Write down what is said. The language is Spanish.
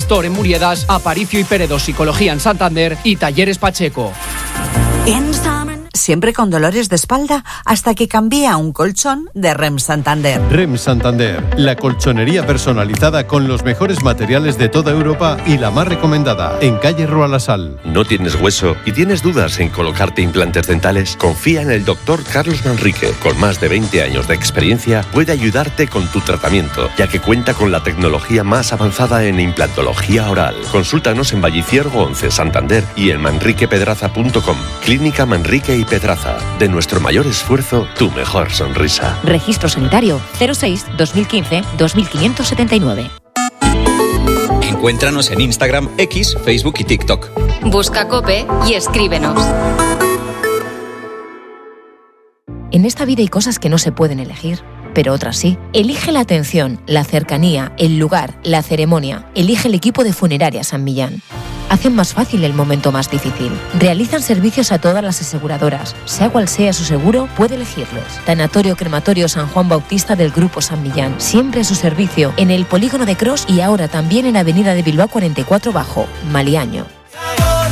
Store en Muriedas, Aparicio y Peredo Psicología en Santander y Talleres Pacheco. Siempre con dolores de espalda hasta que cambié a un colchón de REM Santander. REM Santander, la colchonería personalizada con los mejores materiales de toda Europa y la más recomendada, en calle Roalasal. ¿No tienes hueso y tienes dudas en colocarte implantes dentales? Confía en el doctor Carlos Manrique. Con más de 20 años de experiencia, puede ayudarte con tu tratamiento, ya que cuenta con la tecnología más avanzada en implantología oral. Consúltanos en Valliciergo 11 Santander y en manriquepedraza.com. Clínica Manrique y Pedraza. De nuestro mayor esfuerzo, tu mejor sonrisa. Registro sanitario 06-2015-2579. Encuéntranos en Instagram, X, Facebook y TikTok. Busca COPE y escríbenos. En esta vida hay cosas que no se pueden elegir, pero otras sí. Elige la atención, la cercanía, el lugar, la ceremonia. Elige el equipo de Funeraria San Millán. Hacen más fácil el momento más difícil. Realizan servicios a todas las aseguradoras. Sea cual sea su seguro, puede elegirlos. Tanatorio Crematorio San Juan Bautista del Grupo San Millán. Siempre a su servicio en el Polígono de Cros y ahora también en Avenida de Bilbao 44 Bajo, Maliaño.